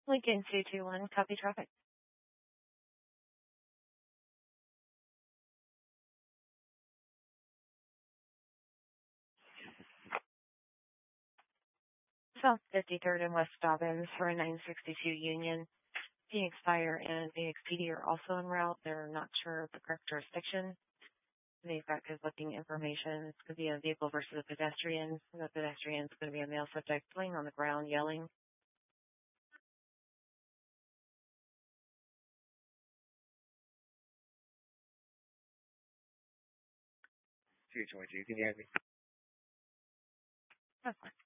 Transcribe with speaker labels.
Speaker 1: Lincoln 221, copy traffic. South 53rd and West Dobbins for a 962 Union. Phoenix Fire and Phoenix PD are also en route. They're not sure of the correct jurisdiction. They've got conflicting information. It's going to be a vehicle versus a pedestrian. The pedestrian's going to be a male subject laying on the ground yelling.
Speaker 2: 222, can you hear me?
Speaker 1: That's fine.